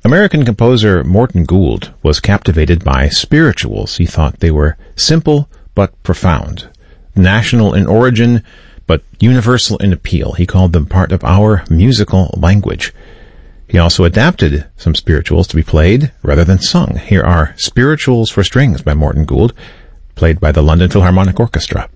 American composer Morton Gould was captivated by spirituals. He thought they were simple but profound, national in origin but universal in appeal. He called them part of our musical language. He also adapted some spirituals to be played rather than sung. Here are Spirituals for Strings by Morton Gould, played by the London Philharmonic Orchestra.